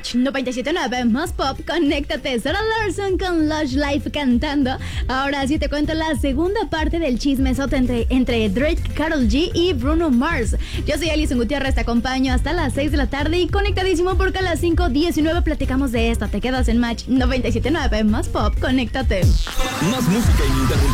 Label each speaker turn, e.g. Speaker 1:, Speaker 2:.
Speaker 1: Match 97.9 más pop, conéctate. Sarah Larson con Lush Life cantando. Ahora sí te cuento la segunda parte del chismesote entre Drake, Karol G y Bruno Mars. Yo soy Alison Gutiérrez, te acompaño hasta las 6 de la tarde y conectadísimo porque a las 5:19 platicamos de esto. Te quedas en Match 97.9 más pop, conéctate.
Speaker 2: Más música ininterrumpida.